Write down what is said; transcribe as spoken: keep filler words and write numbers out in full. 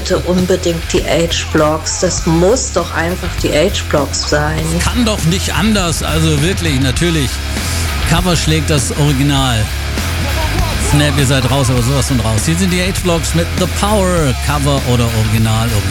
bitte unbedingt die H-Blocks. Das muss doch einfach die H-Blocks sein. Kann doch nicht anders, also wirklich, natürlich. Cover schlägt das Original. Snap, ihr seid raus, aber sowas von raus. Hier sind die H-Blocks mit The Power, Cover oder Original, Original.